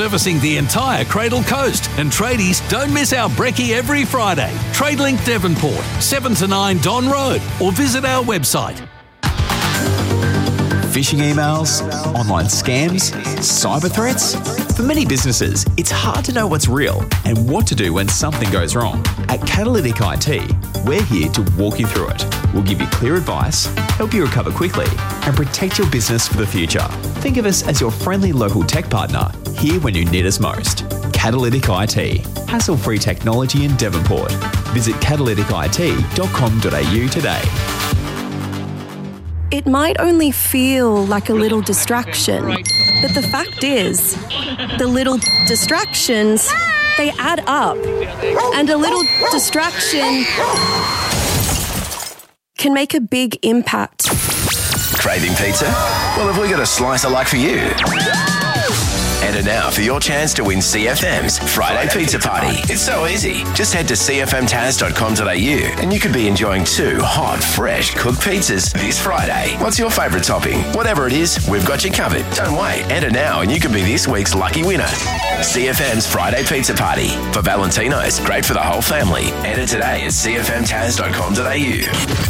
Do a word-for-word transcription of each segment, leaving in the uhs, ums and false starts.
servicing the entire Cradle Coast. And tradies, don't miss our brekkie every Friday. Tradelink Devonport, seven to nine Don Road, or visit our website. Phishing emails, online scams, cyber threats. For many businesses, it's hard to know what's real and what to do when something goes wrong. At Catalytic I T, we're here to walk you through it. We'll give you clear advice, help you recover quickly, and protect your business for the future. Think of us as your friendly local tech partner, here when you need us most. Catalytic I T, hassle-free technology in Devonport. Visit catalytic I T dot com dot a u today. It might only feel like a little distraction, but the fact is, the little distractions, they add up. And a little distraction can make a big impact. Craving pizza? Well, have we got a slicer like for you? Enter now for your chance to win C F M's Friday Pizza Party. It's so easy. Just head to c f m taz dot com dot a u and you could be enjoying two hot, fresh cooked pizzas this Friday. What's your favourite topping? Whatever it is, we've got you covered. Don't wait. Enter now and you could be this week's lucky winner. C F M's Friday Pizza Party. For Valentino's, great for the whole family. Enter today at c f m taz dot com dot a u.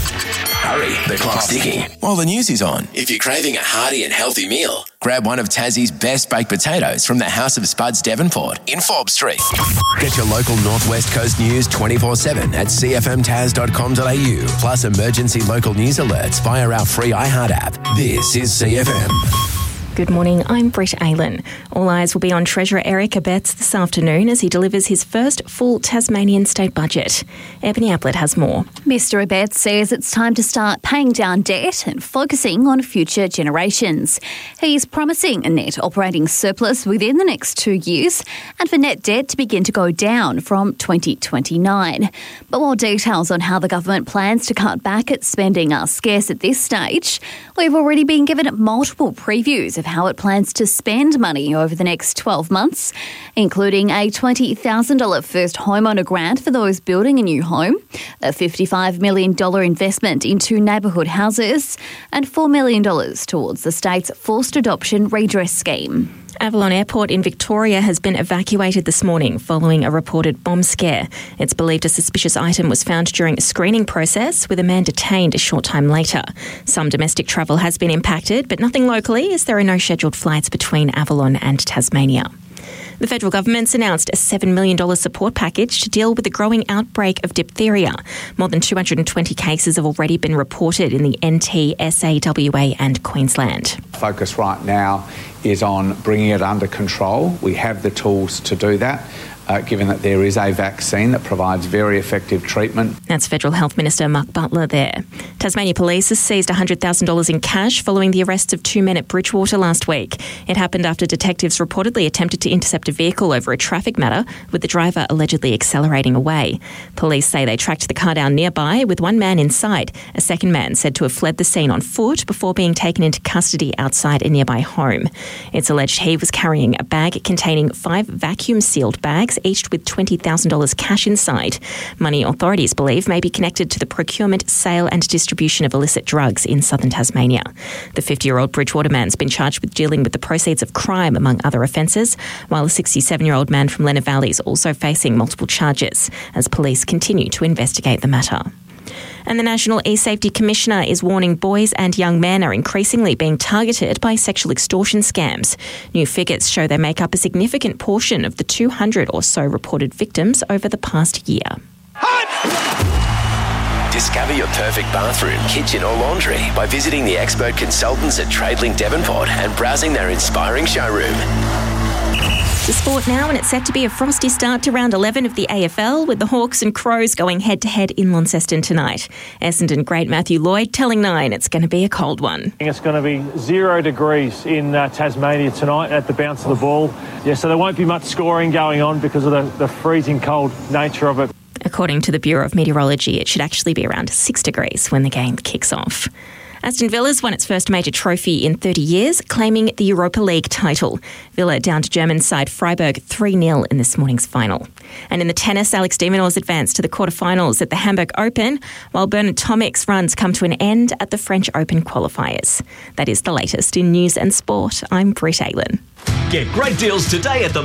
Hurry, the clock's ticking while the news is on. If you're craving a hearty and healthy meal, grab one of Tassie's best baked potatoes from the House of Spuds Devonport in Forbes Street. Get your local Northwest Coast news twenty-four seven at c f m taz dot com dot a u, plus emergency local news alerts via our free iHeart app. This is C F M. Good morning, I'm Britt Aylan. All eyes will be on Treasurer Eric Abetz this afternoon as he delivers his first full Tasmanian state budget. Ebony Ablett has more. Mister Abetz says it's time to start paying down debt and focusing on future generations. He's promising a net operating surplus within the next two years and for net debt to begin to go down from twenty twenty-nine. But while details on how the government plans to cut back at spending are scarce at this stage, we've already been given multiple previews of how it plans to spend money over the next twelve months, including a twenty thousand dollars first homeowner grant for those building a new home, a fifty-five million dollars investment into neighbourhood houses, and four million dollars towards the state's forced adoption redress scheme. Avalon Airport in Victoria has been evacuated this morning following a reported bomb scare. It's believed a suspicious item was found during a screening process, with a man detained a short time later. Some domestic travel has been impacted, but nothing locally, as there are no scheduled flights between Avalon and Tasmania. The federal government's announced a seven million dollars support package to deal with the growing outbreak of diphtheria. More than two hundred twenty cases have already been reported in the N T, S A W A and Queensland. Focus right now is on bringing it under control. We have the tools to do that. Uh, given that there is a vaccine that provides very effective treatment. That's Federal Health Minister Mark Butler there. Tasmania Police has seized one hundred thousand dollars in cash following the arrests of two men at Bridgewater last week. It happened after detectives reportedly attempted to intercept a vehicle over a traffic matter, with the driver allegedly accelerating away. Police say they tracked the car down nearby with one man inside. A second man said to have fled the scene on foot before being taken into custody outside a nearby home. It's alleged he was carrying a bag containing five vacuum-sealed bags, each with twenty thousand dollars cash inside. Money authorities believe may be connected to the procurement, sale and distribution of illicit drugs in southern Tasmania. The fifty-year-old Bridgewater man's been charged with dealing with the proceeds of crime, among other offences, while a sixty-seven-year-old man from Lenna Valley is also facing multiple charges as police continue to investigate the matter. And the National E-Safety Commissioner is warning boys and young men are increasingly being targeted by sexual extortion scams. New figures show they make up a significant portion of the two hundred or so reported victims over the past year. Discover your perfect bathroom, kitchen or laundry by visiting the expert consultants at Tradelink Devonport and browsing their inspiring showroom. To sport now, and it's set to be a frosty start to round eleven of the A F L, with the Hawks and Crows going head-to-head in Launceston tonight. Essendon great Matthew Lloyd telling Nine it's going to be a cold one. I think it's going to be zero degrees in uh, Tasmania tonight at the bounce of the ball. Yeah, so there won't be much scoring going on because of the, the freezing cold nature of it. According to the Bureau of Meteorology, it should actually be around six degrees when the game kicks off. Aston Villa's won its first major trophy in thirty years, claiming the Europa League title. Villa downed German side Freiburg three nil in this morning's final. And in the tennis, Alex de Minaur's advanced to the quarterfinals at the Hamburg Open, while Bernard Tomic's runs come to an end at the French Open qualifiers. That is the latest in news and sport. I'm Britt Aylan. Get great deals today at the